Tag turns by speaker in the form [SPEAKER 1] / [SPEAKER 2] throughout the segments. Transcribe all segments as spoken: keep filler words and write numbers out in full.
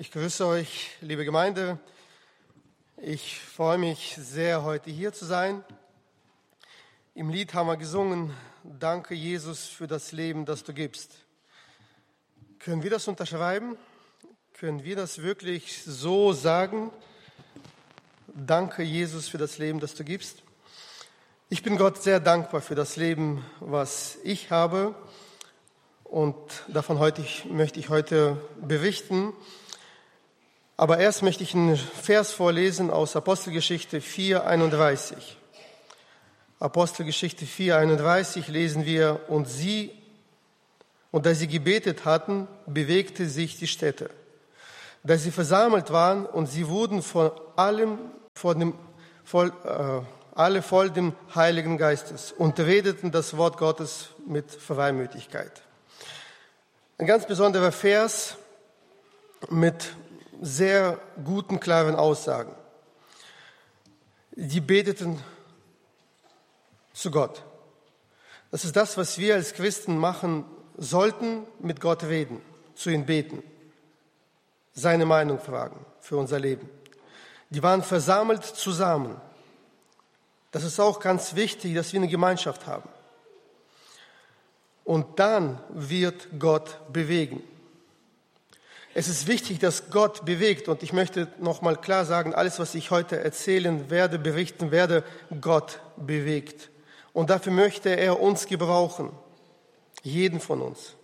[SPEAKER 1] Ich grüße euch, liebe Gemeinde. Ich freue mich sehr, heute hier zu sein. Im Lied haben wir gesungen, danke Jesus für das Leben, das du gibst. Können wir das unterschreiben? Können wir das wirklich so sagen? Danke Jesus für das Leben, das du gibst. Ich bin Gott sehr dankbar für das Leben, was ich habe. Und davon heute, möchte ich heute berichten. Aber erst möchte ich einen Vers vorlesen aus Apostelgeschichte vier, einunddreißig. Apostelgeschichte vier, einunddreißig lesen wir, und sie, und da sie gebetet hatten, bewegte sich die Stätte. Da sie versammelt waren und sie wurden vor allem, vor dem, voll, äh, alle voll dem Heiligen Geistes und redeten das Wort Gottes mit Freimütigkeit. Ein ganz besonderer Vers mit sehr guten, klaren Aussagen. Die beteten zu Gott. Das ist das, was wir als Christen machen sollten, mit Gott reden, zu ihm beten, seine Meinung fragen für unser Leben. Die waren versammelt zusammen. Das ist auch ganz wichtig, dass wir eine Gemeinschaft haben. Und dann wird Gott bewegen. Es ist wichtig, dass Gott bewegt. Und ich möchte nochmal klar sagen, alles, was ich heute erzählen werde, berichten werde, Gott bewegt. Und dafür möchte er uns gebrauchen. Jeden von uns.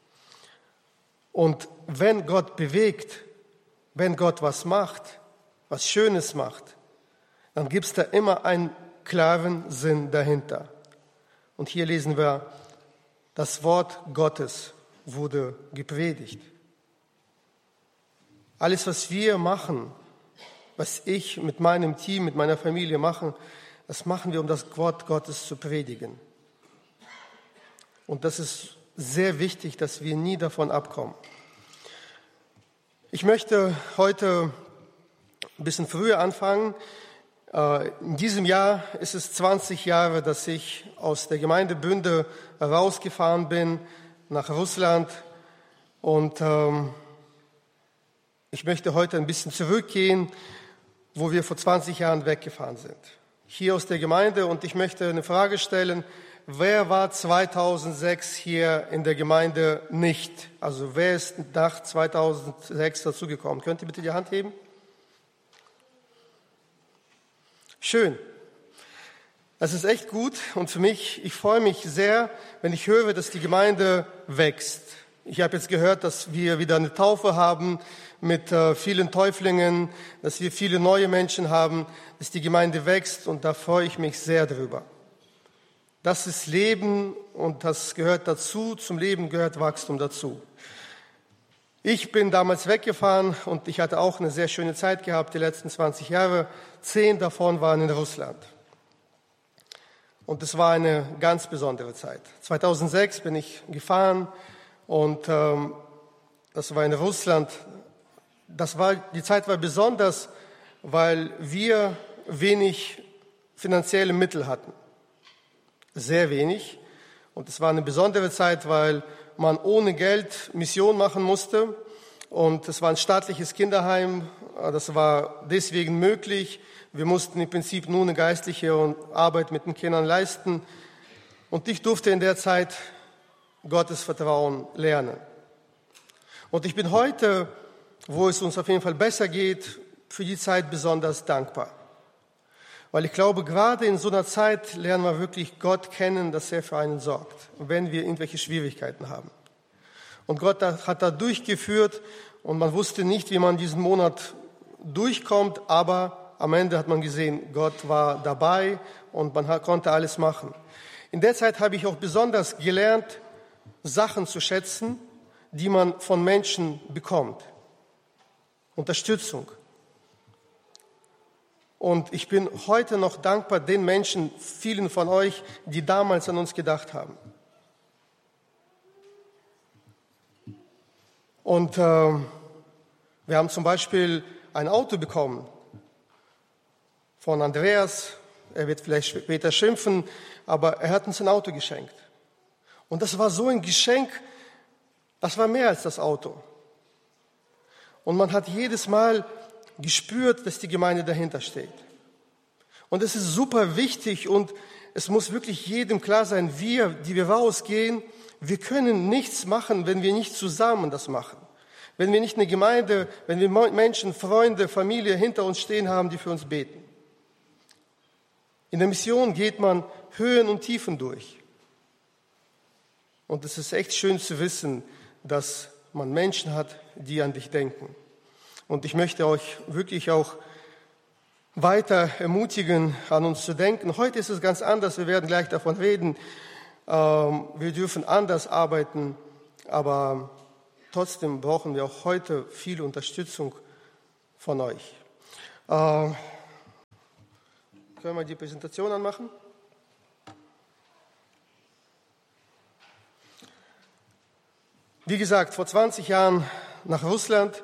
[SPEAKER 1] Und wenn Gott bewegt, wenn Gott was macht, was Schönes macht, dann gibt es da immer einen klaren Sinn dahinter. Und hier lesen wir, das Wort Gottes wurde gepredigt. Alles, was wir machen, was ich mit meinem Team, mit meiner Familie mache, das machen wir, um das Wort Gottes zu predigen. Und das ist sehr wichtig, dass wir nie davon abkommen. Ich möchte heute ein bisschen früher anfangen. In diesem Jahr ist es zwanzig Jahre, dass ich aus der Gemeinde Bünde rausgefahren bin nach Russland. Und ähm, ich möchte heute ein bisschen zurückgehen, wo wir vor zwanzig Jahren weggefahren sind. Hier aus der Gemeinde, und ich möchte eine Frage stellen, wer war zweitausendsechs hier in der Gemeinde nicht? Also wer ist nach zweitausendsechs dazugekommen? Könnt ihr bitte die Hand heben? Schön. Das ist echt gut, und für mich, ich freue mich sehr, wenn ich höre, dass die Gemeinde wächst. Ich habe jetzt gehört, dass wir wieder eine Taufe haben mit äh, vielen Täuflingen, dass wir viele neue Menschen haben, dass die Gemeinde wächst, und da freue ich mich sehr drüber. Das ist Leben, und das gehört dazu. Zum Leben gehört Wachstum dazu. Ich bin damals weggefahren, und ich hatte auch eine sehr schöne Zeit gehabt, die letzten zwanzig Jahre. Zehn davon waren in Russland. Und es war eine ganz besondere Zeit. zweitausendsechs bin ich gefahren, und ähm, das war in Russland. Das war, die Zeit war besonders, weil wir wenig finanzielle Mittel hatten. Sehr wenig. Und es war eine besondere Zeit, weil man ohne Geld Mission machen musste. Und es war ein staatliches Kinderheim. Das war deswegen möglich. Wir mussten im Prinzip nur eine geistliche Arbeit mit den Kindern leisten. Und ich durfte in der Zeit Gottes Vertrauen lernen. Und ich bin heute, wo es uns auf jeden Fall besser geht, für die Zeit besonders dankbar. Weil ich glaube, gerade in so einer Zeit lernen wir wirklich Gott kennen, dass er für einen sorgt, wenn wir irgendwelche Schwierigkeiten haben. Und Gott hat da durchgeführt, und man wusste nicht, wie man diesen Monat durchkommt, aber am Ende hat man gesehen, Gott war dabei, und man konnte alles machen. In der Zeit habe ich auch besonders gelernt, Sachen zu schätzen, die man von Menschen bekommt. Unterstützung. Und ich bin heute noch dankbar den Menschen, vielen von euch, die damals an uns gedacht haben. Und äh, wir haben zum Beispiel ein Auto bekommen von Andreas. Er wird vielleicht später schimpfen, aber er hat uns ein Auto geschenkt. Und das war so ein Geschenk, das war mehr als das Auto. Und man hat jedes Mal gespürt, dass die Gemeinde dahinter steht. Und es ist super wichtig und es muss wirklich jedem klar sein, wir, die wir rausgehen, wir können nichts machen, wenn wir nicht zusammen das machen. Wenn wir nicht eine Gemeinde, wenn wir Menschen, Freunde, Familie hinter uns stehen haben, die für uns beten. In der Mission geht man Höhen und Tiefen durch. Und es ist echt schön zu wissen, dass man Menschen hat, die an dich denken. Und ich möchte euch wirklich auch weiter ermutigen, an uns zu denken. Heute ist es ganz anders, wir werden gleich davon reden. Wir dürfen anders arbeiten, aber trotzdem brauchen wir auch heute viel Unterstützung von euch. Können wir die Präsentation anmachen? Wie gesagt, vor zwanzig Jahren nach Russland.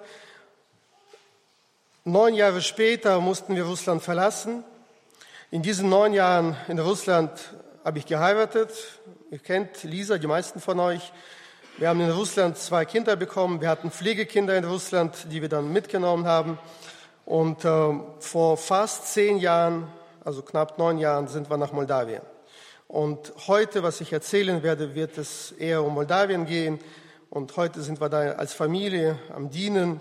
[SPEAKER 1] Neun Jahre später mussten wir Russland verlassen. In diesen neun Jahren in Russland habe ich geheiratet. Ihr kennt Lisa, die meisten von euch. Wir haben in Russland zwei Kinder bekommen. Wir hatten Pflegekinder in Russland, die wir dann mitgenommen haben. Und äh, vor fast zehn Jahren, also knapp neun Jahren, sind wir nach Moldawien. Und heute, was ich erzählen werde, wird es eher um Moldawien gehen. Und heute sind wir da als Familie am Dienen.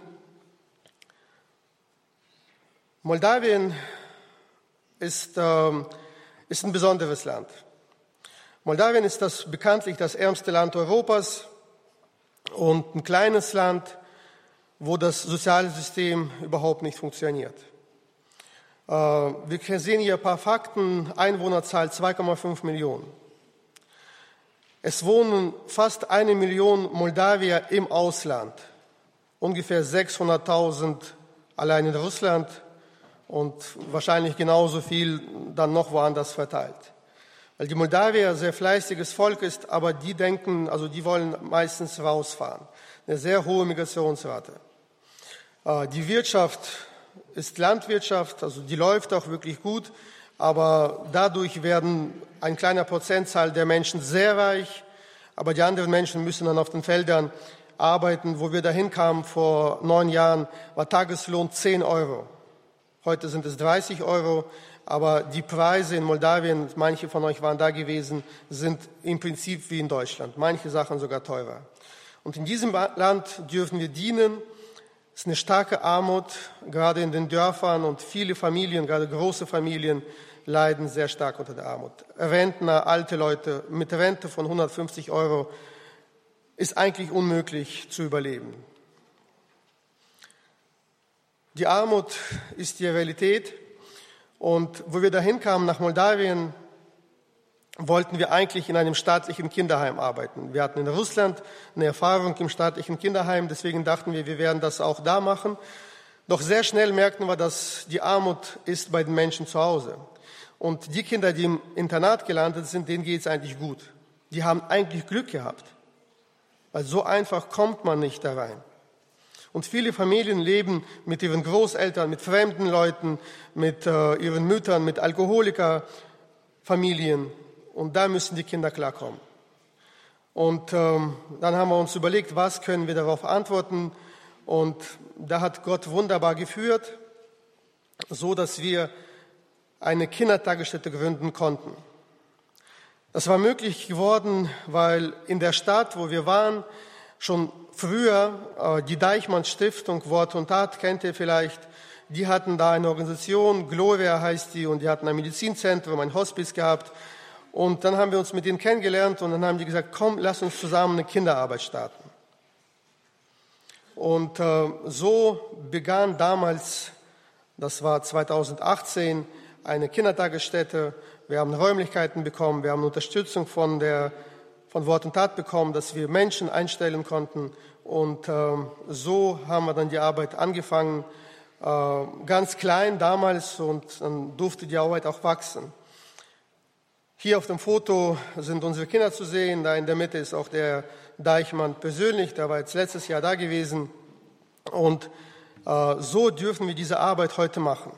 [SPEAKER 1] Moldawien ist, äh, ist ein besonderes Land. Moldawien ist das, bekanntlich das ärmste Land Europas und ein kleines Land, wo das soziale System überhaupt nicht funktioniert. Äh, wir sehen hier ein paar Fakten. Einwohnerzahl zwei Komma fünf Millionen. Es wohnen fast eine Million Moldawier im Ausland. Ungefähr sechshunderttausend allein in Russland. Und wahrscheinlich genauso viel dann noch woanders verteilt. Weil die Moldawier ein sehr fleißiges Volk ist, aber die denken, also die wollen meistens rausfahren. Eine sehr hohe Migrationsrate. Die Wirtschaft ist Landwirtschaft, also die läuft auch wirklich gut, aber dadurch werden ein kleiner Prozentzahl der Menschen sehr reich, aber die anderen Menschen müssen dann auf den Feldern arbeiten. Wo wir dahin kamen vor neun Jahren, war Tageslohn zehn Euro. Heute sind es dreißig Euro, aber die Preise in Moldawien, manche von euch waren da gewesen, sind im Prinzip wie in Deutschland. Manche Sachen sogar teurer. Und in diesem Land dürfen wir dienen. Es ist eine starke Armut, gerade in den Dörfern, und viele Familien, gerade große Familien, leiden sehr stark unter der Armut. Rentner, alte Leute mit Rente von hundertfünfzig Euro ist eigentlich unmöglich zu überleben. Die Armut ist die Realität, und wo wir dahin kamen nach Moldawien, wollten wir eigentlich in einem staatlichen Kinderheim arbeiten. Wir hatten in Russland eine Erfahrung im staatlichen Kinderheim, deswegen dachten wir, wir werden das auch da machen. Doch sehr schnell merkten wir, dass die Armut ist bei den Menschen zu Hause. Und die Kinder, die im Internat gelandet sind, denen geht es eigentlich gut. Die haben eigentlich Glück gehabt, weil so einfach kommt man nicht da rein. Und viele Familien leben mit ihren Großeltern, mit fremden Leuten, mit äh, ihren Müttern, mit Alkoholikerfamilien. Und da müssen die Kinder klarkommen. Und ähm, dann haben wir uns überlegt, was können wir darauf antworten. Und da hat Gott wunderbar geführt, so dass wir eine Kindertagesstätte gründen konnten. Das war möglich geworden, weil in der Stadt, wo wir waren, schon früher, die Deichmann-Stiftung, Wort und Tat, kennt ihr vielleicht, die hatten da eine Organisation, Gloria heißt die, und die hatten ein Medizinzentrum, ein Hospiz gehabt. Und dann haben wir uns mit denen kennengelernt und dann haben die gesagt, komm, lass uns zusammen eine Kinderarbeit starten. Und äh, so begann damals, das war zweitausendachtzehn, eine Kindertagesstätte. Wir haben Räumlichkeiten bekommen, wir haben Unterstützung von der von Wort und Tat bekommen, dass wir Menschen einstellen konnten. Und äh, so haben wir dann die Arbeit angefangen, äh, ganz klein damals, und dann durfte die Arbeit auch wachsen. Hier auf dem Foto sind unsere Kinder zu sehen. Da in der Mitte ist auch der Deichmann persönlich, der war jetzt letztes Jahr da gewesen. Und äh, so dürfen wir diese Arbeit heute machen.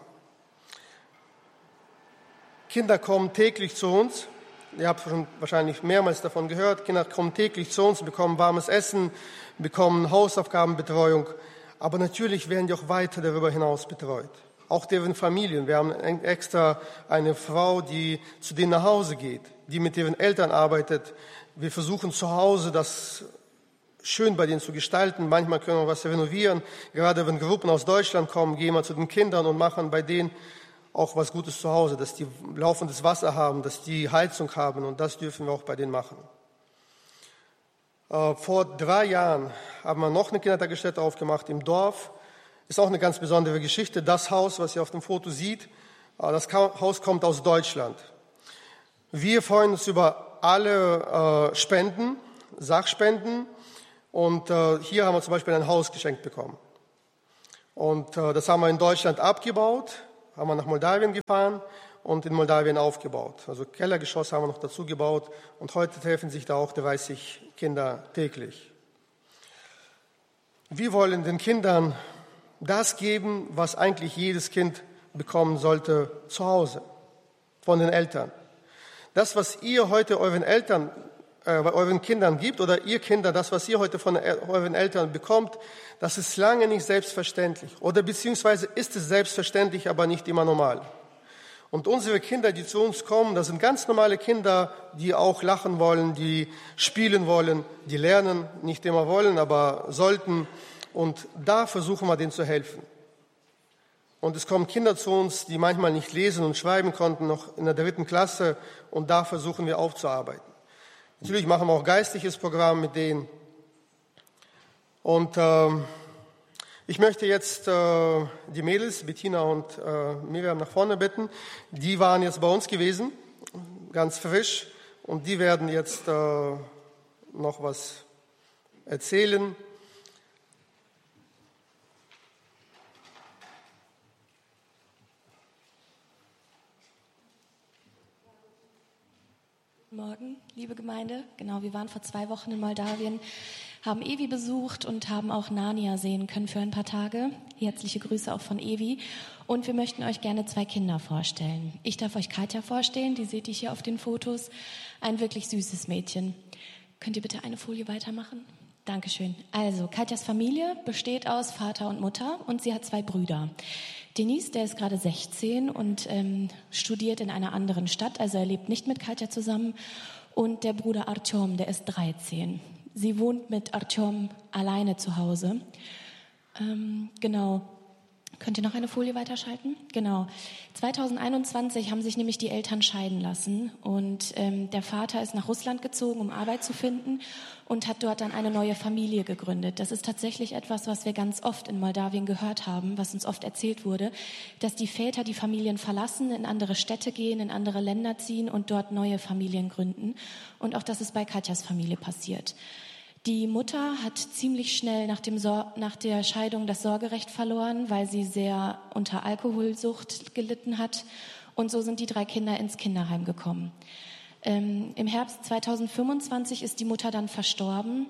[SPEAKER 1] Kinder kommen täglich zu uns. Ihr habt schon wahrscheinlich mehrmals davon gehört. Kinder kommen täglich zu uns, bekommen warmes Essen, bekommen Hausaufgabenbetreuung. Aber natürlich werden die auch weiter darüber hinaus betreut. Auch deren Familien. Wir haben extra eine Frau, die zu denen nach Hause geht, die mit ihren Eltern arbeitet. Wir versuchen zu Hause das schön bei denen zu gestalten. Manchmal können wir was renovieren. Gerade wenn Gruppen aus Deutschland kommen, gehen wir zu den Kindern und machen bei denen auch was Gutes zu Hause, dass die laufendes Wasser haben, dass die Heizung haben, und das dürfen wir auch bei denen machen. Äh, vor drei Jahren haben wir noch eine Kindertagesstätte aufgemacht im Dorf. Ist auch eine ganz besondere Geschichte. Das Haus, was ihr auf dem Foto seht, äh, das Haus kommt aus Deutschland. Wir freuen uns über alle äh, Spenden, Sachspenden, und äh, hier haben wir zum Beispiel ein Haus geschenkt bekommen. Und äh, das haben wir in Deutschland abgebaut, haben wir nach Moldawien gefahren und in Moldawien aufgebaut. Also Kellergeschoss haben wir noch dazu gebaut, und heute treffen sich da auch dreißig Kinder täglich. Wir wollen den Kindern das geben, was eigentlich jedes Kind bekommen sollte zu Hause, von den Eltern. Das, was ihr heute euren Eltern, äh, euren Kindern gibt, oder ihr Kinder, das, was ihr heute von euren Eltern bekommt, das ist lange nicht selbstverständlich. Oder beziehungsweise ist es selbstverständlich, aber nicht immer normal. Und unsere Kinder, die zu uns kommen, das sind ganz normale Kinder, die auch lachen wollen, die spielen wollen, die lernen, nicht immer wollen, aber sollten. Und da versuchen wir denen zu helfen. Und es kommen Kinder zu uns, die manchmal nicht lesen und schreiben konnten, noch in der dritten Klasse, und da versuchen wir aufzuarbeiten. Natürlich machen wir auch geistliches Programm mit denen. Und ähm, ich möchte jetzt äh, die Mädels, Bettina und äh, Miriam, nach vorne bitten. Die waren jetzt bei uns gewesen, ganz frisch, und die werden jetzt äh, noch was erzählen.
[SPEAKER 2] Morgen, liebe Gemeinde. Genau, wir waren vor zwei Wochen in Moldawien, haben Evi besucht und haben auch Narnia sehen können für ein paar Tage. Herzliche Grüße auch von Evi. Und wir möchten euch gerne zwei Kinder vorstellen. Ich darf euch Katja vorstellen, die seht ihr hier auf den Fotos. Ein wirklich süßes Mädchen. Könnt ihr bitte eine Folie weitermachen? Dankeschön. Also, Katjas Familie besteht aus Vater und Mutter, und sie hat zwei Brüder. Denise, der ist gerade sechzehn und ähm, studiert in einer anderen Stadt, also er lebt nicht mit Katja zusammen. Und der Bruder Artyom, der ist dreizehn. Sie wohnt mit Artyom alleine zu Hause. Ähm, genau. Könnt ihr noch eine Folie weiterschalten? Genau. zwanzig einundzwanzig haben sich nämlich die Eltern scheiden lassen, und ähm, der Vater ist nach Russland gezogen, um Arbeit zu finden, und hat dort dann eine neue Familie gegründet. Das ist tatsächlich etwas, was wir ganz oft in Moldawien gehört haben, was uns oft erzählt wurde, dass die Väter die Familien verlassen, in andere Städte gehen, in andere Länder ziehen und dort neue Familien gründen. Und auch das ist bei Katjas Familie passiert. Die Mutter hat ziemlich schnell nach, dem Sor- nach der Scheidung das Sorgerecht verloren, weil sie sehr unter Alkoholsucht gelitten hat. Und so sind die drei Kinder ins Kinderheim gekommen. Ähm, Im Herbst zweitausendfünfundzwanzig ist die Mutter dann verstorben.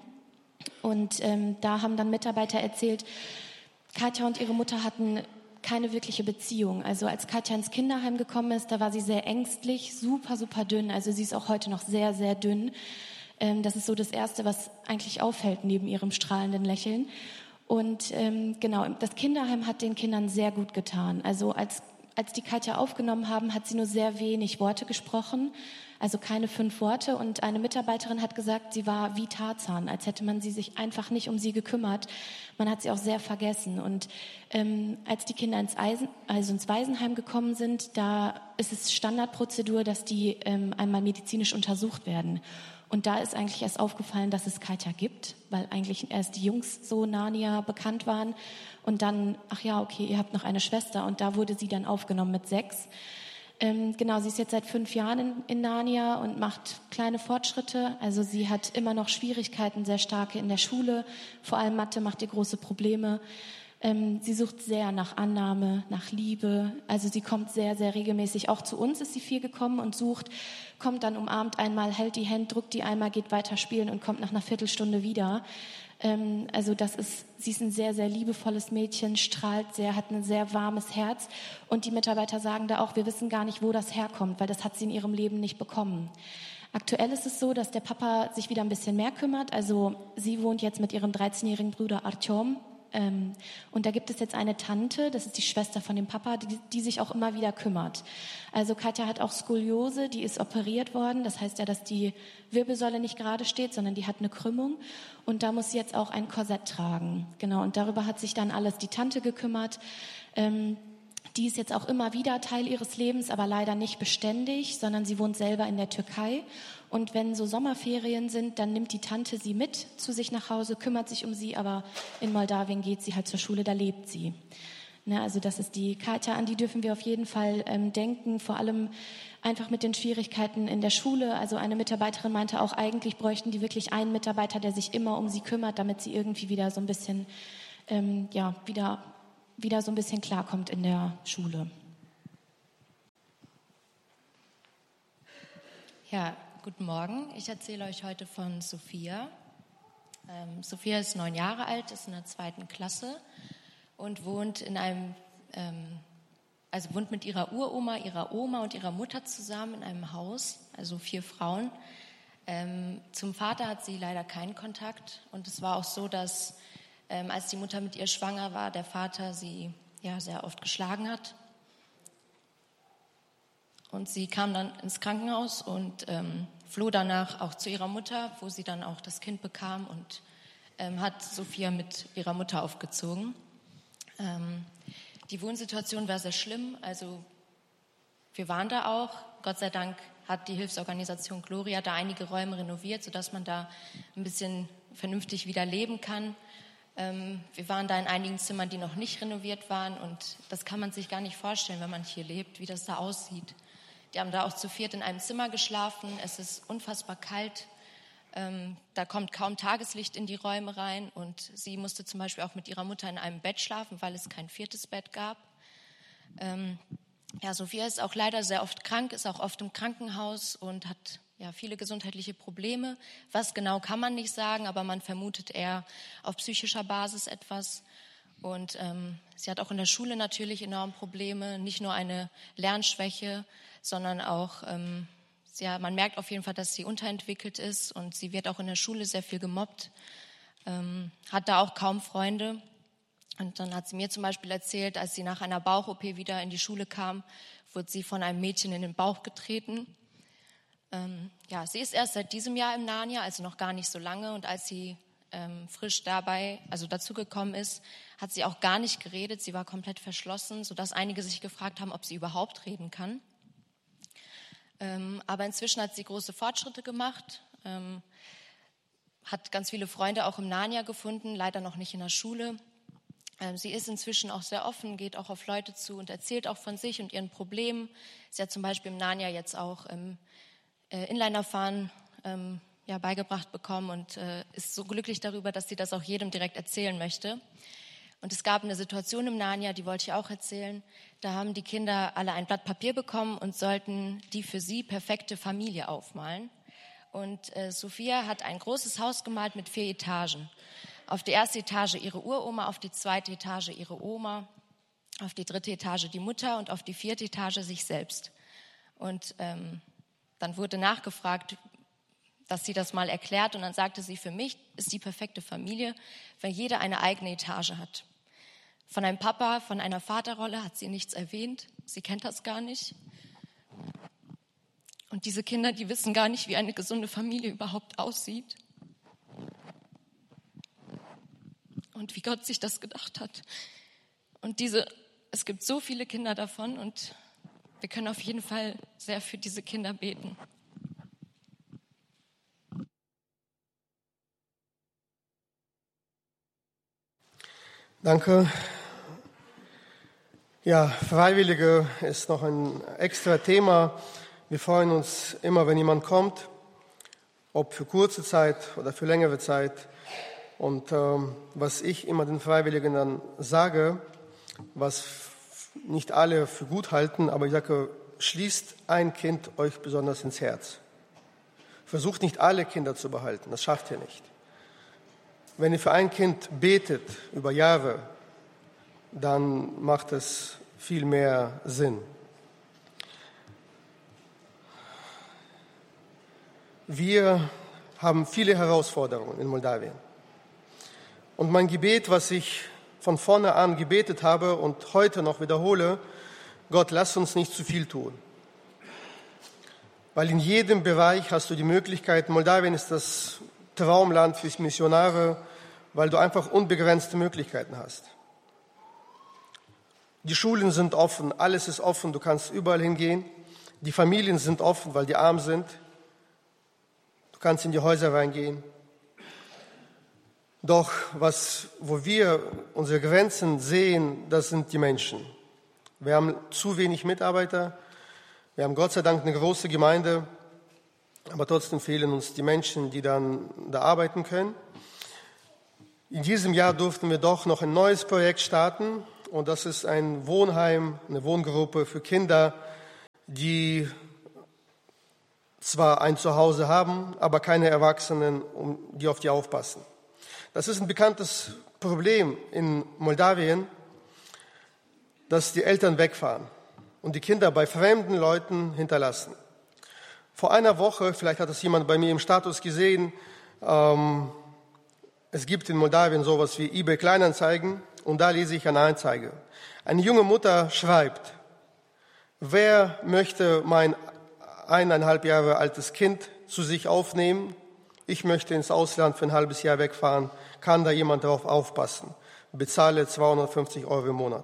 [SPEAKER 2] Und ähm, da haben dann Mitarbeiter erzählt, Katja und ihre Mutter hatten keine wirkliche Beziehung. Also als Katja ins Kinderheim gekommen ist, da war sie sehr ängstlich, super, super dünn. Also sie ist auch heute noch sehr, sehr dünn. Das ist so das Erste, was eigentlich auffällt neben ihrem strahlenden Lächeln. Und ähm, genau, das Kinderheim hat den Kindern sehr gut getan. Also als, als die Katja aufgenommen haben, hat sie nur sehr wenig Worte gesprochen, also keine fünf Worte. Und eine Mitarbeiterin hat gesagt, sie war wie Tarzan, als hätte man sie sich einfach nicht um sie gekümmert. Man hat sie auch sehr vergessen. Und ähm, als die Kinder ins, Eisen, also ins Waisenheim gekommen sind, da ist es Standardprozedur, dass die ähm, einmal medizinisch untersucht werden. Und da ist eigentlich erst aufgefallen, dass es Katja gibt, weil eigentlich erst die Jungs so Narnia bekannt waren. Und dann, ach ja, okay, ihr habt noch eine Schwester. Und da wurde sie dann aufgenommen mit sechs. Ähm, genau, sie ist jetzt seit fünf Jahren in, in Narnia und macht kleine Fortschritte. Also sie hat immer noch Schwierigkeiten, sehr starke in der Schule. Vor allem Mathe macht ihr große Probleme. Ähm, sie sucht sehr nach Annahme, nach Liebe. Also sie kommt sehr, sehr regelmäßig. Auch zu uns ist sie viel gekommen und sucht, kommt dann umarmt einmal, hält die Hand, drückt die einmal, geht weiter spielen und kommt nach einer Viertelstunde wieder. Ähm, also das ist, sie ist ein sehr, sehr liebevolles Mädchen, strahlt sehr, hat ein sehr warmes Herz. Und die Mitarbeiter sagen da auch, wir wissen gar nicht, wo das herkommt, weil das hat sie in ihrem Leben nicht bekommen. Aktuell ist es so, dass der Papa sich wieder ein bisschen mehr kümmert. Also sie wohnt jetzt mit ihrem dreizehnjährigen Bruder Artyom Ähm, und da gibt es jetzt eine Tante, das ist die Schwester von dem Papa, die, die sich auch immer wieder kümmert. Also Katja hat auch Skoliose, die ist operiert worden. Das heißt ja, dass die Wirbelsäule nicht gerade steht, sondern die hat eine Krümmung. Und da muss sie jetzt auch ein Korsett tragen. Genau, und darüber hat sich dann alles die Tante gekümmert. Ähm, die ist jetzt auch immer wieder Teil ihres Lebens, aber leider nicht beständig, sondern sie wohnt selber in der Türkei. Und wenn so Sommerferien sind, dann nimmt die Tante sie mit zu sich nach Hause, kümmert sich um sie, aber in Moldawien geht sie halt zur Schule, da lebt sie. Ne, also das ist die Katja, an die dürfen wir auf jeden Fall ähm, denken, vor allem einfach mit den Schwierigkeiten in der Schule. Also eine Mitarbeiterin meinte auch, eigentlich bräuchten die wirklich einen Mitarbeiter, der sich immer um sie kümmert, damit sie irgendwie wieder so ein bisschen, ähm, ja, wieder, wieder so ein bisschen klarkommt in der Schule.
[SPEAKER 3] Ja, guten Morgen. Ich erzähle euch heute von Sophia. Ähm, Sophia ist neun Jahre alt, ist in der zweiten Klasse und wohnt in einem, ähm, also wohnt mit ihrer Uroma, ihrer Oma und ihrer Mutter zusammen in einem Haus, also vier Frauen. Ähm, zum Vater hat sie leider keinen Kontakt und es war auch so, dass ähm, als die Mutter mit ihr schwanger war, der Vater sie ja sehr oft geschlagen hat. Und sie kam dann ins Krankenhaus und ähm, floh danach auch zu ihrer Mutter, wo sie dann auch das Kind bekam und ähm, hat Sophia mit ihrer Mutter aufgezogen. Ähm, die Wohnsituation war sehr schlimm, also wir waren da auch. Gott sei Dank hat die Hilfsorganisation Gloria da einige Räume renoviert, sodass man da ein bisschen vernünftig wieder leben kann. Ähm, wir waren da in einigen Zimmern, die noch nicht renoviert waren und das kann man sich gar nicht vorstellen, wenn man hier lebt, wie das da aussieht. Die haben da auch zu viert in einem Zimmer geschlafen. Es ist unfassbar kalt. Ähm, da kommt kaum Tageslicht in die Räume rein. Und sie musste zum Beispiel auch mit ihrer Mutter in einem Bett schlafen, weil es kein viertes Bett gab. Ähm, ja, Sophia ist auch leider sehr oft krank, ist auch oft im Krankenhaus und hat ja viele gesundheitliche Probleme. Was genau kann man nicht sagen, aber man vermutet eher auf psychischer Basis etwas. Und ähm, sie hat auch in der Schule natürlich enorm Probleme, nicht nur eine Lernschwäche, sondern auch, ähm, ja, man merkt auf jeden Fall, dass sie unterentwickelt ist und sie wird auch in der Schule sehr viel gemobbt, ähm, hat da auch kaum Freunde. Und dann hat sie mir zum Beispiel erzählt, als sie nach einer Bauch-O P wieder in die Schule kam, wurde sie von einem Mädchen in den Bauch getreten. Ähm, ja, sie ist erst seit diesem Jahr im Narnia, also noch gar nicht so lange. Und als sie ähm, frisch dabei, also dazugekommen ist, hat sie auch gar nicht geredet. Sie war komplett verschlossen, sodass einige sich gefragt haben, ob sie überhaupt reden kann. Ähm, aber inzwischen hat sie große Fortschritte gemacht, ähm, hat ganz viele Freunde auch im Narnia gefunden, leider noch nicht in der Schule. Ähm, sie ist inzwischen auch sehr offen, geht auch auf Leute zu und erzählt auch von sich und ihren Problemen. Sie hat zum Beispiel im Narnia jetzt auch ähm, äh, Inlinerfahren ähm, ja, beigebracht bekommen und äh, ist so glücklich darüber, dass sie das auch jedem direkt erzählen möchte. Und es gab eine Situation im Narnia, die wollte ich auch erzählen. Da haben die Kinder alle ein Blatt Papier bekommen und sollten die für sie perfekte Familie aufmalen. Und äh, Sophia hat ein großes Haus gemalt mit vier Etagen. Auf die erste Etage ihre Uroma, auf die zweite Etage ihre Oma, auf die dritte Etage die Mutter und auf die vierte Etage sich selbst. Und ähm, dann wurde nachgefragt, dass sie das mal erklärt. Und dann sagte sie, für mich ist die perfekte Familie, wenn jeder eine eigene Etage hat. Von einem Papa, von einer Vaterrolle hat sie nichts erwähnt. Sie kennt das gar nicht. Und diese Kinder, die wissen gar nicht, wie eine gesunde Familie überhaupt aussieht. Und wie Gott sich das gedacht hat. Und diese, es gibt so viele Kinder davon und wir können auf jeden Fall sehr für diese Kinder beten.
[SPEAKER 1] Danke. Ja, Freiwillige ist noch ein extra Thema. Wir freuen uns immer, wenn jemand kommt, ob für kurze Zeit oder für längere Zeit. Und ähm, was ich immer den Freiwilligen dann sage, was nicht alle für gut halten, aber ich sage, schließt ein Kind euch besonders ins Herz. Versucht nicht alle Kinder zu behalten, das schafft ihr nicht. Wenn ihr für ein Kind betet über Jahre, dann macht es viel mehr Sinn. Wir haben viele Herausforderungen in Moldawien. Und mein Gebet, was ich von vorne an gebetet habe und heute noch wiederhole, Gott, lass uns nicht zu viel tun. Weil in jedem Bereich hast du die Möglichkeit, Moldawien ist das Traumland für Missionare, weil du einfach unbegrenzte Möglichkeiten hast. Die Schulen sind offen, alles ist offen, du kannst überall hingehen. Die Familien sind offen, weil die arm sind. Du kannst in die Häuser reingehen. Doch was, wo wir unsere Grenzen sehen, das sind die Menschen. Wir haben zu wenig Mitarbeiter. Wir haben Gott sei Dank eine große Gemeinde, aber trotzdem fehlen uns die Menschen, die dann da arbeiten können. In diesem Jahr durften wir doch noch ein neues Projekt starten und das ist ein Wohnheim, eine Wohngruppe für Kinder, die zwar ein Zuhause haben, aber keine Erwachsenen, die auf die aufpassen. Das ist ein bekanntes Problem in Moldawien, dass die Eltern wegfahren und die Kinder bei fremden Leuten hinterlassen. Vor einer Woche, vielleicht hat das jemand bei mir im Status gesehen, ähm, es gibt in Moldawien sowas wie eBay Kleinanzeigen und da lese ich eine Anzeige. Eine junge Mutter schreibt, wer möchte mein eineinhalb Jahre altes Kind zu sich aufnehmen? Ich möchte ins Ausland für ein halbes Jahr wegfahren. Kann da jemand darauf aufpassen? Bezahle zweihundertfünfzig Euro im Monat.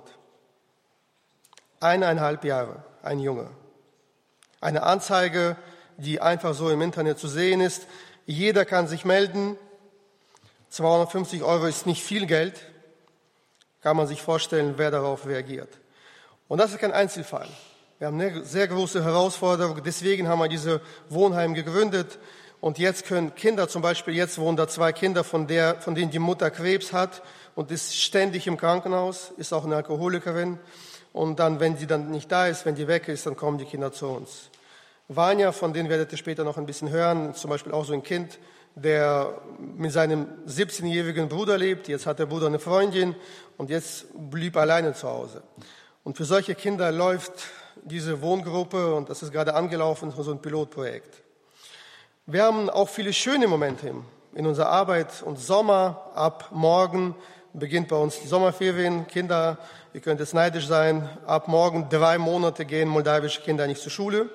[SPEAKER 1] Eineinhalb Jahre, ein Junge. Eine Anzeige, die einfach so im Internet zu sehen ist. Jeder kann sich melden. zweihundertfünfzig Euro ist nicht viel Geld. Kann man sich vorstellen, wer darauf reagiert. Und das ist kein Einzelfall. Wir haben eine sehr große Herausforderung. Deswegen haben wir diese Wohnheim gegründet. Und jetzt können Kinder, zum Beispiel jetzt wohnen da zwei Kinder, von, der, von denen die Mutter Krebs hat und ist ständig im Krankenhaus, ist auch eine Alkoholikerin. Und dann, wenn sie dann nicht da ist, wenn die weg ist, dann kommen die Kinder zu uns. Vanya, von denen werdet ihr später noch ein bisschen hören, zum Beispiel auch so ein Kind, der mit seinem siebzehnjährigen Bruder lebt. Jetzt hat der Bruder eine Freundin und jetzt blieb alleine zu Hause. Und für solche Kinder läuft diese Wohngruppe und das ist gerade angelaufen, so ein Pilotprojekt. Wir haben auch viele schöne Momente in unserer Arbeit und Sommer. Ab morgen beginnt bei uns die Sommerferien. Kinder, ihr könnt jetzt neidisch sein, ab morgen drei Monate gehen moldawische Kinder nicht zur Schule.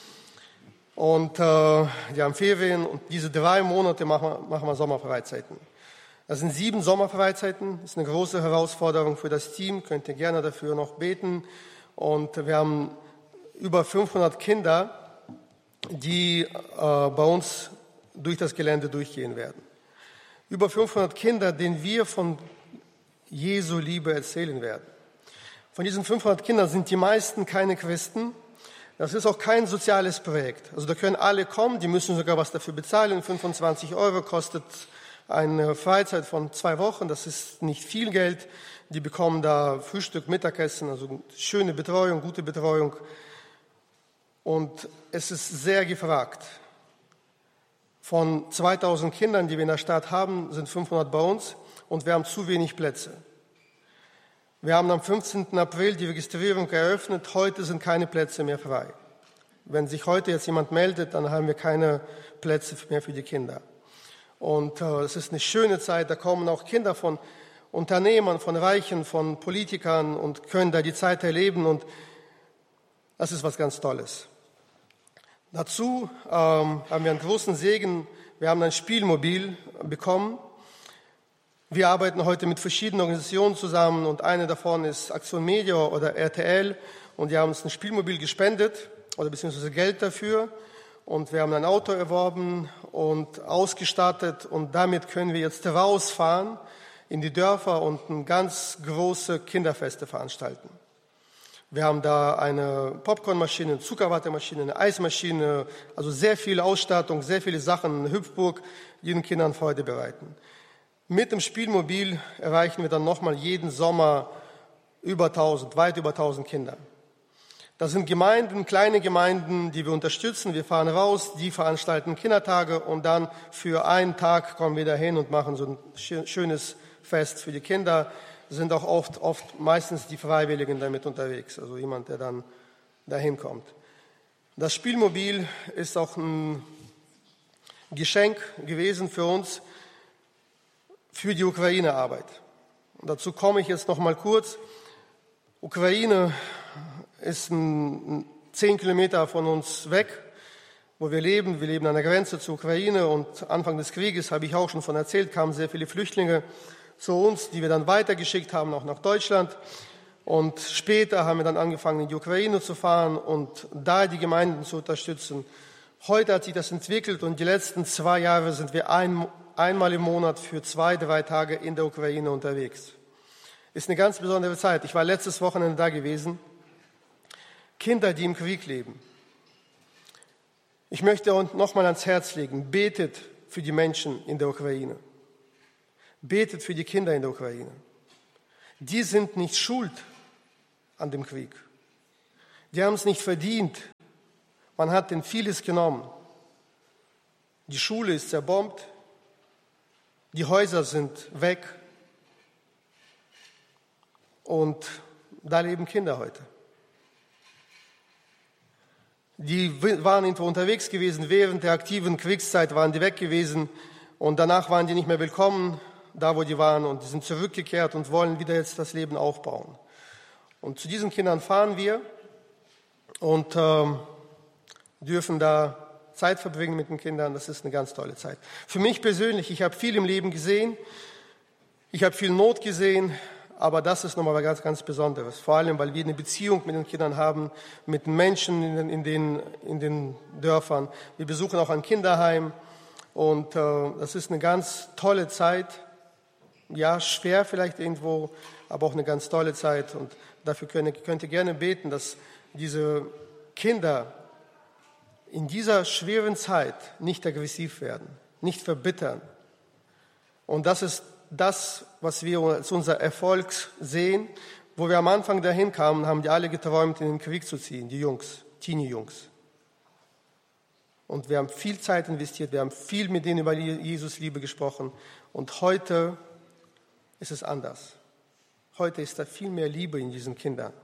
[SPEAKER 1] Und äh, die haben Ferien und diese drei Monate machen wir, machen wir Sommerfreizeiten. Das sind sieben Sommerfreizeiten, das ist eine große Herausforderung für das Team, könnt ihr gerne dafür noch beten. Und wir haben über fünfhundert Kinder, die äh, bei uns durch das Gelände durchgehen werden. Über fünfhundert Kinder, denen wir von Jesu Liebe erzählen werden. Von diesen fünfhundert Kindern sind die meisten keine Christen. Das ist auch kein soziales Projekt. Also da können alle kommen, die müssen sogar was dafür bezahlen. fünfundzwanzig Euro kostet eine Freizeit von zwei Wochen. Das ist nicht viel Geld. Die bekommen da Frühstück, Mittagessen, also schöne Betreuung, gute Betreuung. Und es ist sehr gefragt. Von zweitausend Kindern, die wir in der Stadt haben, sind fünfhundert bei uns und wir haben zu wenig Plätze. Wir haben am fünfzehnten April die Registrierung eröffnet. Heute sind keine Plätze mehr frei. Wenn sich heute jetzt jemand meldet, dann haben wir keine Plätze mehr für die Kinder. Und äh, es ist eine schöne Zeit. Da kommen auch Kinder von Unternehmern, von Reichen, von Politikern und können da die Zeit erleben. Und das ist was ganz Tolles. Dazu ähm, haben wir einen großen Segen. Wir haben ein Spielmobil bekommen. Wir arbeiten heute mit verschiedenen Organisationen zusammen und eine davon ist Aktion Media oder R T L und die haben uns ein Spielmobil gespendet oder beziehungsweise Geld dafür und wir haben ein Auto erworben und ausgestattet und damit können wir jetzt rausfahren in die Dörfer und eine ganz große Kinderfeste veranstalten. Wir haben da eine Popcornmaschine, eine Zuckerwattemaschine, eine Eismaschine, also sehr viel Ausstattung, sehr viele Sachen, eine Hüpfburg, die den Kindern Freude bereiten. Mit dem Spielmobil erreichen wir dann nochmal jeden Sommer über tausend, weit über tausend Kinder. Das sind Gemeinden, kleine Gemeinden, die wir unterstützen. Wir fahren raus, die veranstalten Kindertage und dann für einen Tag kommen wir dahin und machen so ein schönes Fest für die Kinder. Sind auch oft, oft meistens die Freiwilligen damit unterwegs, also jemand, der dann dahin kommt. Das Spielmobil ist auch ein Geschenk gewesen für uns, für die Ukraine-Arbeit. dazu komme ich jetzt noch mal kurz. Ukraine ist ein, zehn Kilometer von uns weg, wo wir leben. Wir leben an der Grenze zur Ukraine und Anfang des Krieges, habe ich auch schon von erzählt, kamen sehr viele Flüchtlinge zu uns, die wir dann weitergeschickt haben, auch nach Deutschland. Und später haben wir dann angefangen, in die Ukraine zu fahren und da die Gemeinden zu unterstützen. Heute hat sich das entwickelt und die letzten zwei Jahre sind wir ein, einmal im Monat für zwei, drei Tage in der Ukraine unterwegs. Ist eine ganz besondere Zeit. Ich war letztes Wochenende da gewesen. Kinder, die im Krieg leben. Ich möchte uns nochmal ans Herz legen, betet für die Menschen in der Ukraine. Betet für die Kinder in der Ukraine. Die sind nicht schuld an dem Krieg. Die haben es nicht verdient. Man hat ihnen vieles genommen. Die Schule ist zerbombt. Die Häuser sind weg. Und da leben Kinder heute. Die waren irgendwo unterwegs gewesen, während der aktiven Kriegszeit waren die weg gewesen und danach waren die nicht mehr willkommen, da wo die waren, und die sind zurückgekehrt und wollen wieder jetzt das Leben aufbauen. Und zu diesen Kindern fahren wir und ähm, dürfen da Zeit verbringen mit den Kindern. Das ist eine ganz tolle Zeit. Für mich persönlich, ich habe viel im Leben gesehen, ich habe viel Not gesehen, aber das ist nochmal was ganz, ganz Besonderes. Vor allem, weil wir eine Beziehung mit den Kindern haben, mit den Menschen in den, in den, in den Dörfern. Wir besuchen auch ein Kinderheim und äh, das ist eine ganz tolle Zeit. Ja, schwer vielleicht irgendwo, aber auch eine ganz tolle Zeit. Und dafür könnt, könnt ihr gerne beten, dass diese Kinder in dieser schweren Zeit nicht aggressiv werden, nicht verbittern. Und das ist das, was wir als unser Erfolg sehen. Wo wir am Anfang dahin kamen, haben die alle geträumt, in den Krieg zu ziehen, die Jungs, Teenie-Jungs. Und wir haben viel Zeit investiert, wir haben viel mit denen über Jesus Liebe gesprochen. Und heute ist es anders. Heute ist da viel mehr Liebe in diesen Kindern.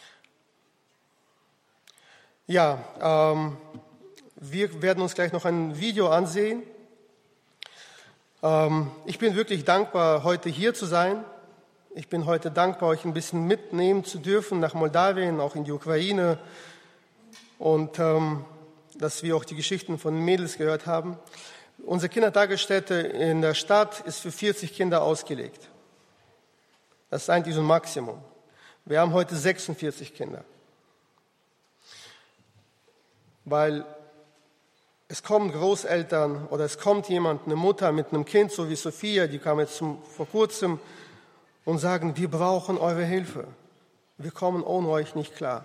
[SPEAKER 1] Ja, ähm, wir werden uns gleich noch ein Video ansehen. Ähm, ich bin wirklich dankbar, heute hier zu sein. Ich bin heute dankbar, euch ein bisschen mitnehmen zu dürfen nach Moldawien, auch in die Ukraine. Und ähm, dass wir auch die Geschichten von den Mädels gehört haben. Unsere Kindertagesstätte in der Stadt ist für vierzig Kinder ausgelegt. Das ist eigentlich so ein Maximum. Wir haben heute sechsundvierzig Kinder. Weil es kommen Großeltern oder es kommt jemand, eine Mutter mit einem Kind, so wie Sophia, die kam jetzt zum, vor kurzem und sagen, wir brauchen eure Hilfe. Wir kommen ohne euch nicht klar.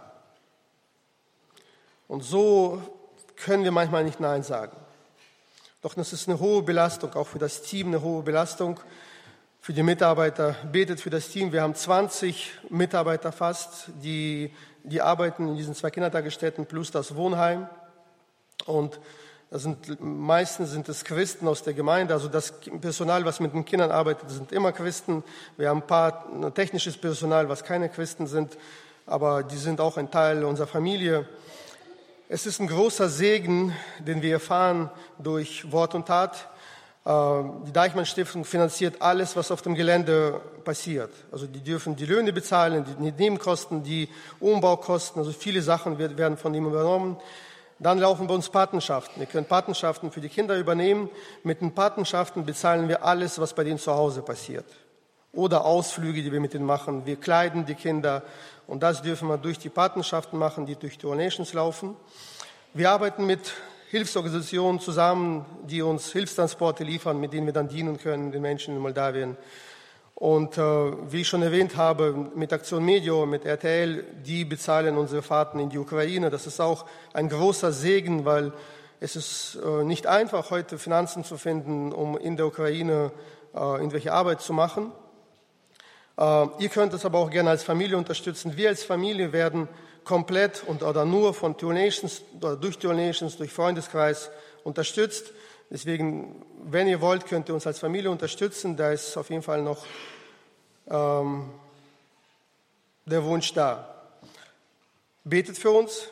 [SPEAKER 1] Und so können wir manchmal nicht Nein sagen. Doch das ist eine hohe Belastung, auch für das Team eine hohe Belastung, für die Mitarbeiter. Betet für das Team. Wir haben zwanzig Mitarbeiter fast, die, die arbeiten in diesen zwei Kindertagesstätten plus das Wohnheim. Und das sind, meistens sind es Christen aus der Gemeinde, also das Personal, was mit den Kindern arbeitet, sind immer Christen. Wir haben ein paar technisches Personal, was keine Christen sind, aber die sind auch ein Teil unserer Familie. Es ist ein großer Segen, den wir erfahren durch Wort und Tat. Die Deichmann-Stiftung finanziert alles, was auf dem Gelände passiert. Also die dürfen die Löhne bezahlen, die Nebenkosten, die Umbaukosten, also viele Sachen werden von ihm übernommen. Dann laufen bei uns Patenschaften. Wir können Patenschaften für die Kinder übernehmen. Mit den Patenschaften bezahlen wir alles, was bei denen zu Hause passiert. Oder Ausflüge, die wir mit denen machen. Wir kleiden die Kinder. Und das dürfen wir durch die Patenschaften machen, die durch Donations laufen. Wir arbeiten mit Hilfsorganisationen zusammen, die uns Hilfstransporte liefern, mit denen wir dann dienen können, den Menschen in Moldawien. Und äh, wie ich schon erwähnt habe, mit Aktion Medio, mit R T L, die bezahlen unsere Fahrten in die Ukraine. Das ist auch ein großer Segen, weil es ist äh, nicht einfach, heute Finanzen zu finden, um in der Ukraine äh, irgendwelche Arbeit zu machen. Äh, ihr könnt es aber auch gerne als Familie unterstützen. Wir als Familie werden komplett und oder nur von Donations oder durch Donations, durch Freundeskreis unterstützt. Deswegen, wenn ihr wollt, könnt ihr uns als Familie unterstützen. Da ist auf jeden Fall noch ähm, der Wunsch da. Betet für uns,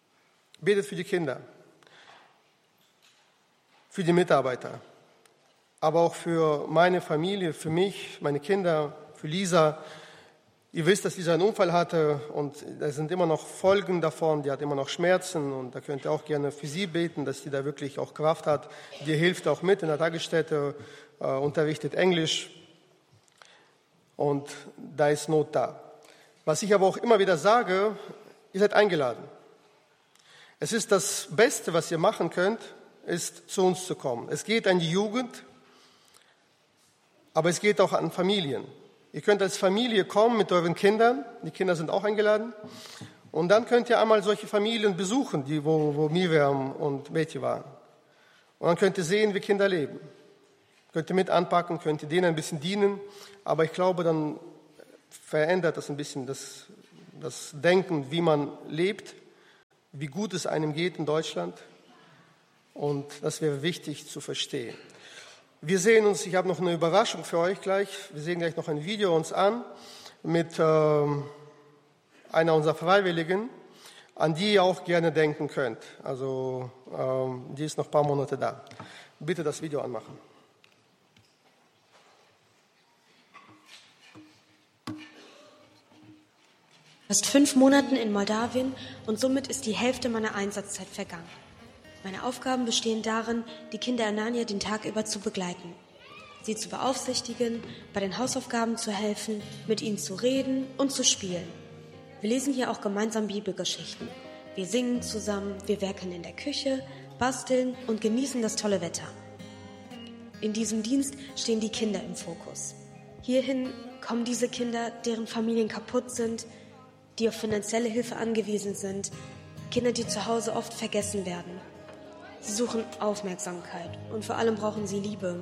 [SPEAKER 1] betet für die Kinder, für die Mitarbeiter, aber auch für meine Familie, für mich, meine Kinder, für Lisa. Ihr wisst, dass Lisa einen Unfall hatte und da sind immer noch Folgen davon. Die hat immer noch Schmerzen und da könnt ihr auch gerne für sie beten, dass sie da wirklich auch Kraft hat. Die hilft auch mit in der Tagesstätte, äh, unterrichtet Englisch und da ist Not da. Was ich aber auch immer wieder sage, ihr seid eingeladen. Es ist das Beste, was ihr machen könnt, ist zu uns zu kommen. Es geht an die Jugend, aber es geht auch an Familien. Ihr könnt als Familie kommen mit euren Kindern, die Kinder sind auch eingeladen. Und dann könnt ihr einmal solche Familien besuchen, die, wo, wo Miriam und Betty waren. Und dann könnt ihr sehen, wie Kinder leben. Könnt ihr mit anpacken, könnt ihr denen ein bisschen dienen. Aber ich glaube, dann verändert das ein bisschen das, das Denken, wie man lebt, wie gut es einem geht in Deutschland. Und das wäre wichtig zu verstehen. Wir sehen uns, ich habe noch eine Überraschung für euch gleich. Wir sehen gleich noch ein Video uns an mit äh, einer unserer Freiwilligen, an die ihr auch gerne denken könnt. Also äh, die ist noch ein paar Monate da. Bitte das Video anmachen.
[SPEAKER 4] Fast fünf Monaten in Moldawien und somit ist die Hälfte meiner Einsatzzeit vergangen. Meine Aufgaben bestehen darin, die Kinder in Narnia den Tag über zu begleiten, sie zu beaufsichtigen, bei den Hausaufgaben zu helfen, mit ihnen zu reden und zu spielen. Wir lesen hier auch gemeinsam Bibelgeschichten. Wir singen zusammen, wir werkeln in der Küche, basteln und genießen das tolle Wetter. In diesem Dienst stehen die Kinder im Fokus. Hierhin kommen diese Kinder, deren Familien kaputt sind, die auf finanzielle Hilfe angewiesen sind, Kinder, die zu Hause oft vergessen werden. Sie suchen Aufmerksamkeit und vor allem brauchen sie Liebe.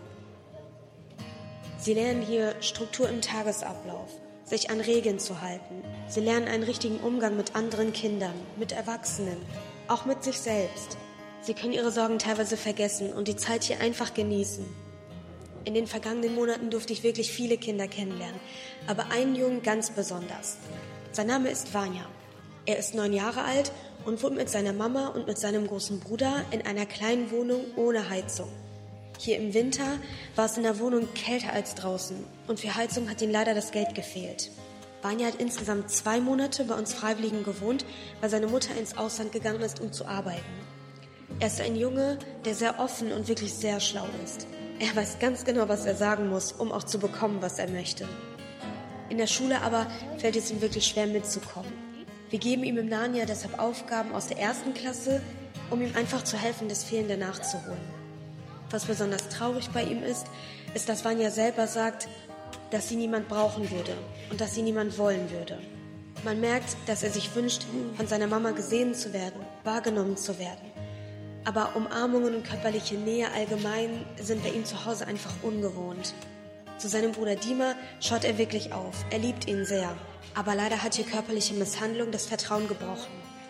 [SPEAKER 4] Sie lernen hier Struktur im Tagesablauf, sich an Regeln zu halten. Sie lernen einen richtigen Umgang mit anderen Kindern, mit Erwachsenen, auch mit sich selbst. Sie können ihre Sorgen teilweise vergessen und die Zeit hier einfach genießen. In den vergangenen Monaten durfte ich wirklich viele Kinder kennenlernen, aber einen Jungen ganz besonders. Sein Name ist Vanya. Er ist neun Jahre alt und wohnt mit seiner Mama und mit seinem großen Bruder in einer kleinen Wohnung ohne Heizung. Hier im Winter war es in der Wohnung kälter als draußen und für Heizung hat ihm leider das Geld gefehlt. Vanya hat insgesamt zwei Monate bei uns Freiwilligen gewohnt, weil seine Mutter ins Ausland gegangen ist, um zu arbeiten. Er ist ein Junge, der sehr offen und wirklich sehr schlau ist. Er weiß ganz genau, was er sagen muss, um auch zu bekommen, was er möchte. In der Schule aber fällt es ihm wirklich schwer mitzukommen. Wir geben ihm im Narnia deshalb Aufgaben aus der ersten Klasse, um ihm einfach zu helfen, das Fehlende nachzuholen. Was besonders traurig bei ihm ist, ist, dass Vanya selber sagt, dass sie niemand brauchen würde und dass sie niemand wollen würde. Man merkt, dass er sich wünscht, von seiner Mama gesehen zu werden, wahrgenommen zu werden. Aber Umarmungen und körperliche Nähe allgemein sind bei ihm zu Hause einfach ungewohnt. Zu seinem Bruder Dima schaut er wirklich auf. Er liebt ihn sehr. Aber leider hat hier körperliche Misshandlung das Vertrauen gebrochen.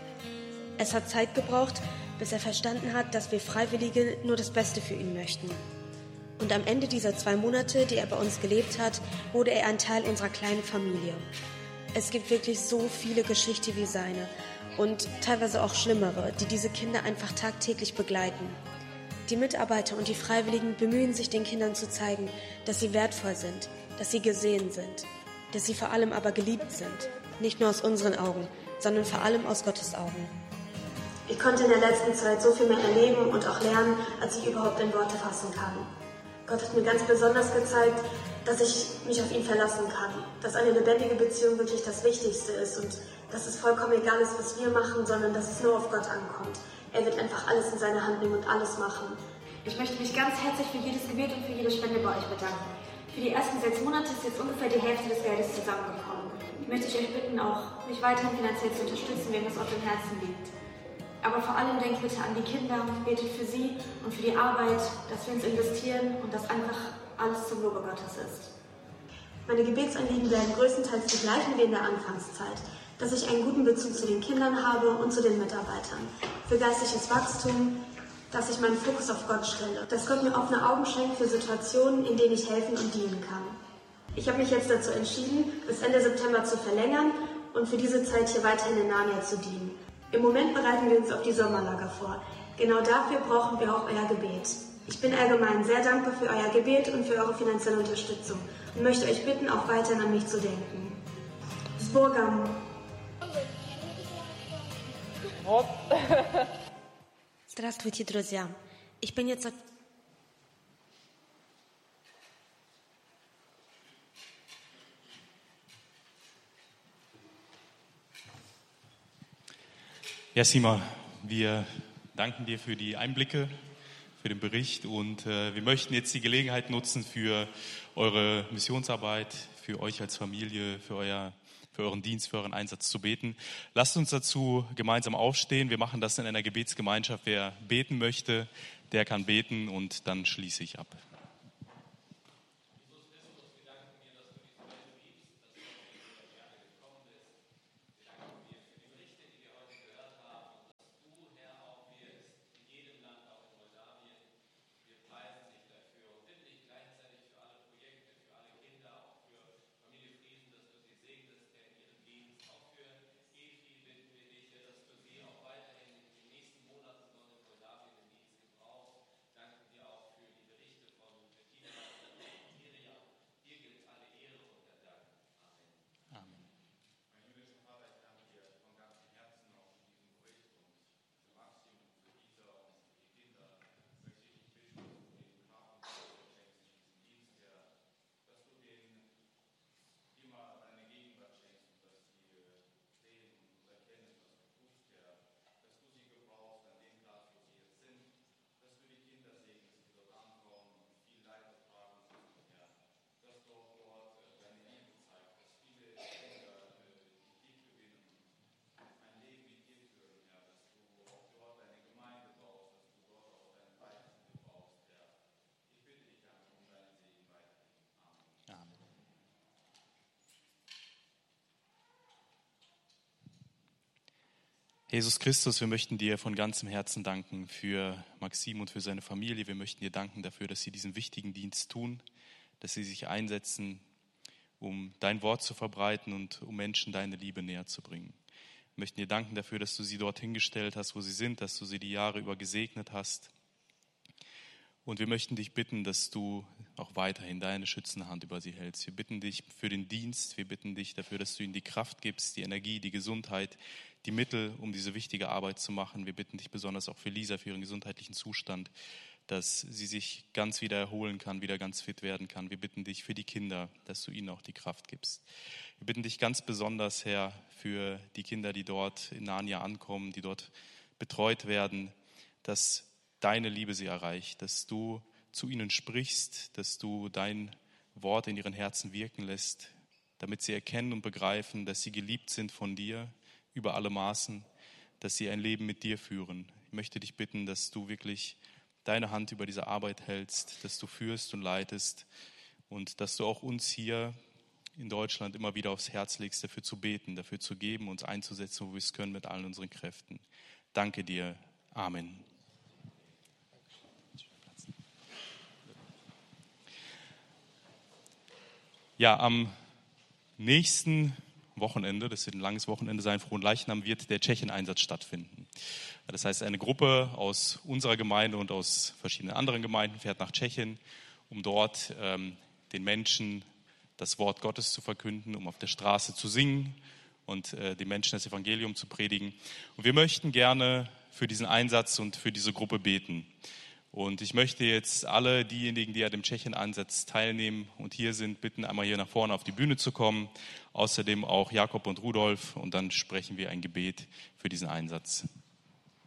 [SPEAKER 4] Es hat Zeit gebraucht, bis er verstanden hat, dass wir Freiwillige nur das Beste für ihn möchten. Und am Ende dieser zwei Monate, die er bei uns gelebt hat, wurde er ein Teil unserer kleinen Familie. Es gibt wirklich so viele Geschichten wie seine und teilweise auch schlimmere, die diese Kinder einfach tagtäglich begleiten. Die Mitarbeiter und die Freiwilligen bemühen sich, den Kindern zu zeigen, dass sie wertvoll sind, dass sie gesehen sind, dass sie vor allem aber geliebt sind. Nicht nur aus unseren Augen, sondern vor allem aus Gottes Augen. Ich konnte in der letzten Zeit so viel mehr erleben und auch lernen, als ich überhaupt in Worte fassen kann. Gott hat mir ganz besonders gezeigt, dass ich mich auf ihn verlassen kann, dass eine lebendige Beziehung wirklich das Wichtigste ist und dass es vollkommen egal ist, was wir machen, sondern dass es nur auf Gott ankommt. Er wird einfach alles in seine Hand nehmen und alles machen.
[SPEAKER 5] Ich möchte mich ganz herzlich für jedes Gebet und für jede Spende bei euch bedanken. Für die ersten sechs Monate ist jetzt ungefähr die Hälfte des Geldes zusammengekommen. Ich möchte euch bitten, auch mich weiterhin finanziell zu unterstützen, wem es auf dem Herzen liegt. Aber vor allem denkt bitte an die Kinder, betet für sie und für die Arbeit, dass wir uns investieren und dass einfach alles zum Lobe Gottes ist.
[SPEAKER 4] Meine Gebetsanliegen bleiben größtenteils die gleichen wie in der Anfangszeit. Dass ich einen guten Bezug zu den Kindern habe und zu den Mitarbeitern. Für geistliches Wachstum, dass ich meinen Fokus auf Gott stelle. Dass Gott mir offene Augen schenkt für Situationen, in denen ich helfen und dienen kann. Ich habe mich jetzt dazu entschieden, bis Ende September zu verlängern und für diese Zeit hier weiterhin in Narnia zu dienen. Im Moment bereiten wir uns auf die Sommerlager vor. Genau dafür brauchen wir auch euer Gebet.
[SPEAKER 5] Ich bin allgemein sehr dankbar für euer Gebet und für eure finanzielle Unterstützung und möchte euch bitten, auch weiterhin an mich zu denken. Zbogam.
[SPEAKER 4] Здравствуйте, друзья. Ich bin jetzt
[SPEAKER 6] Ja, Sima, wir danken dir für die Einblicke, für den Bericht und äh, wir möchten jetzt die Gelegenheit nutzen für eure Missionsarbeit, für euch als Familie, für, euer, für euren Dienst, für euren Einsatz zu beten. Lasst uns dazu gemeinsam aufstehen. Wir machen das in einer Gebetsgemeinschaft. Wer beten möchte, der kann beten und dann schließe ich ab. Jesus Christus, wir möchten dir von ganzem Herzen danken für Maxim und für seine Familie. Wir möchten dir danken dafür, dass sie diesen wichtigen Dienst tun, dass sie sich einsetzen, um dein Wort zu verbreiten und um Menschen deine Liebe näher zu bringen. Wir möchten dir danken dafür, dass du sie dorthin gestellt hast, wo sie sind, dass du sie die Jahre über gesegnet hast. Und wir möchten dich bitten, dass du auch weiterhin deine schützende Hand über sie hältst. Wir bitten dich für den Dienst, wir bitten dich dafür, dass du ihnen die Kraft gibst, die Energie, die Gesundheit, die Mittel, um diese wichtige Arbeit zu machen. Wir bitten dich besonders auch für Lisa, für ihren gesundheitlichen Zustand, dass sie sich ganz wieder erholen kann, wieder ganz fit werden kann. Wir bitten dich für die Kinder, dass du ihnen auch die Kraft gibst. Wir bitten dich ganz besonders, Herr, für die Kinder, die dort in Narnia ankommen, die dort betreut werden, dass deine Liebe sie erreicht, dass du zu ihnen sprichst, dass du dein Wort in ihren Herzen wirken lässt, damit sie erkennen und begreifen, dass sie geliebt sind von dir über alle Maßen, dass sie ein Leben mit dir führen. Ich möchte dich bitten, dass du wirklich deine Hand über diese Arbeit hältst, dass du führst und leitest und dass du auch uns hier in Deutschland immer wieder aufs Herz legst, dafür zu beten, dafür zu geben, uns einzusetzen, wo wir es können, mit allen unseren Kräften. Danke dir. Amen. Ja, am nächsten Wochenende, das wird ein langes Wochenende sein, Fronleichnam, wird der Tschechien-Einsatz stattfinden. Das heißt, eine Gruppe aus unserer Gemeinde und aus verschiedenen anderen Gemeinden fährt nach Tschechien, um dort ähm, den Menschen das Wort Gottes zu verkünden, um auf der Straße zu singen und äh, den Menschen das Evangelium zu predigen. Und wir möchten gerne für diesen Einsatz und für diese Gruppe beten. Und ich möchte jetzt alle diejenigen, die an dem Tschechien-Einsatz teilnehmen und hier sind, bitten, einmal hier nach vorne auf die Bühne zu kommen. Außerdem auch Jakob und Rudolf. Und dann sprechen wir ein Gebet für diesen Einsatz.